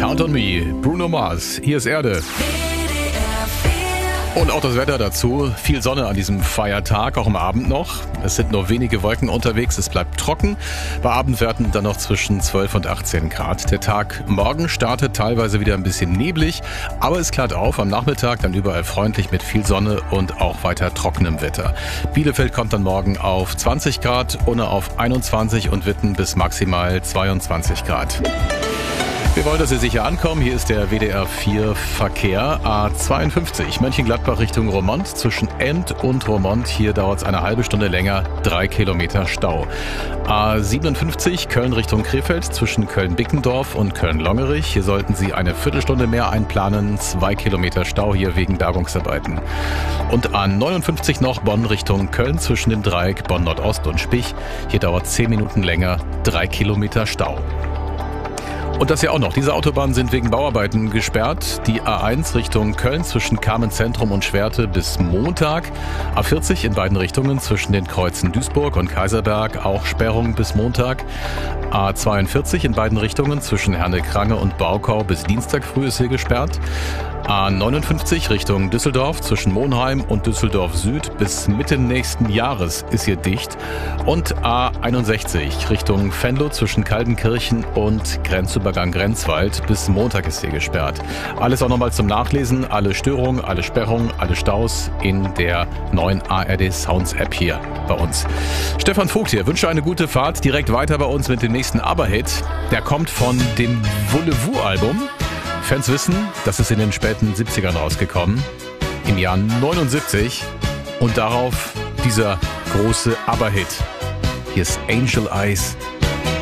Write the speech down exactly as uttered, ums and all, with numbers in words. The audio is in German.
Count on Me, Bruno Mars, hier ist Erde. Und auch das Wetter dazu. Viel Sonne an diesem Feiertag, auch am Abend noch. Es sind nur wenige Wolken unterwegs, es bleibt trocken. Bei Abendwerten dann noch zwischen zwölf und achtzehn Grad. Der Tag morgen startet teilweise wieder ein bisschen neblig, aber es klart auf. Am Nachmittag dann überall freundlich mit viel Sonne und auch weiter trockenem Wetter. Bielefeld kommt dann morgen auf zwanzig Grad, Unna auf einundzwanzig und Witten bis maximal zweiundzwanzig Grad. Wir wollen, dass Sie sicher ankommen. Hier ist der W D R vier Verkehr. A zweiundfünfzig, Mönchengladbach Richtung Roermond. Zwischen End und Roermond. Hier dauert es eine halbe Stunde länger. Drei Kilometer Stau. A siebenundfünfzig, Köln Richtung Krefeld. Zwischen Köln-Bickendorf und Köln-Longerich. Hier sollten Sie eine Viertelstunde mehr einplanen. Zwei Kilometer Stau hier wegen Bergungsarbeiten. Und A neunundfünfzig noch Bonn Richtung Köln. Zwischen dem Dreieck Bonn-Nordost und Spich. Hier dauert es zehn Minuten länger. Drei Kilometer Stau. Und das ja auch noch. Diese Autobahnen sind wegen Bauarbeiten gesperrt. Die A eins Richtung Köln zwischen Kamenz-Zentrum und Schwerte bis Montag. A vierzig in beiden Richtungen zwischen den Kreuzen Duisburg und Kaiserberg auch Sperrung bis Montag. A zweiundvierzig in beiden Richtungen zwischen Herne-Krange und Baukau bis Dienstag früh ist hier gesperrt. A neunundfünfzig Richtung Düsseldorf zwischen Monheim und Düsseldorf Süd bis Mitte nächsten Jahres ist hier dicht. Und A einundsechzig Richtung Venlo zwischen Kaltenkirchen und Grenzübergang Grenzwald bis Montag ist hier gesperrt. Alles auch nochmal zum Nachlesen. Alle Störungen, alle Sperrungen, alle Staus in der neuen A R D Sounds App hier bei uns. Stefan Vogt hier, wünsche eine gute Fahrt. Direkt weiter bei uns mit dem nächsten ABBA-Hit. Der kommt von dem Voulez-Vous-Album. Fans wissen, das ist in den späten siebzigern rausgekommen, im Jahr neunundsiebzig. Und darauf dieser große ABBA-Hit. Hier ist Angel Eyes.